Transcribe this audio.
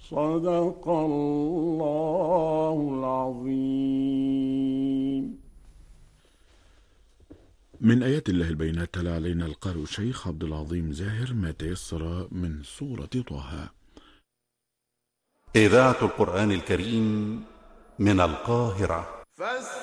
صدق الله العظيم. من آيات الله البينات تلا علينا القارئ الشيخ عبد العظيم زاهر ما تيسر من سورة طه. إذاعة القرآن الكريم من القاهرة.